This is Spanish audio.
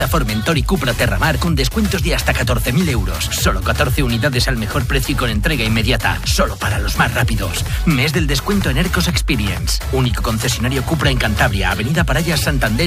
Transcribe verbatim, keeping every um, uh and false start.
Formentor y Cupra Terramar con descuentos de hasta catorce mil euros. Solo catorce unidades al mejor precio y con entrega inmediata. Solo para los más rápidos. Mes del descuento en Ercos Experience. Único concesionario Cupra en Cantabria, Avenida Parayas, Santander.